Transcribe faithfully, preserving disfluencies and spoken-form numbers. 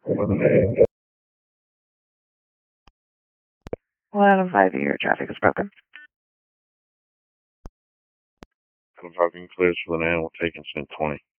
One out of five, your traffic is broken. Parking clears for the man. We'll take and send twenty.